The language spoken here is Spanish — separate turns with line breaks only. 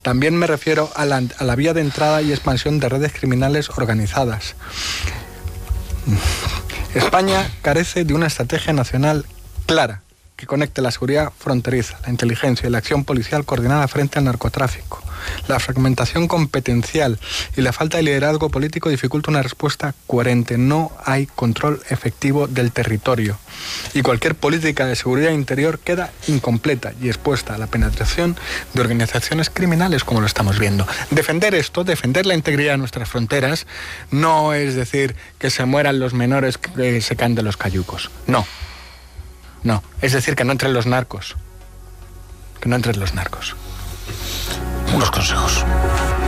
También me refiero a la vía de entrada y expansión de redes criminales organizadas. España carece de una estrategia nacional clara que conecte la seguridad fronteriza, la inteligencia y la acción policial coordinada frente al narcotráfico. La fragmentación competencial y la falta de liderazgo político dificulta una respuesta coherente. No hay control efectivo del territorio y cualquier política de seguridad interior queda incompleta y expuesta a la penetración de organizaciones criminales, como lo estamos viendo. Defender esto, defender la integridad de nuestras fronteras, no es decir que se mueran los menores que se caen de los cayucos. No. No, es decir, que no entren los narcos. Que no entren los narcos.
Unos consejos.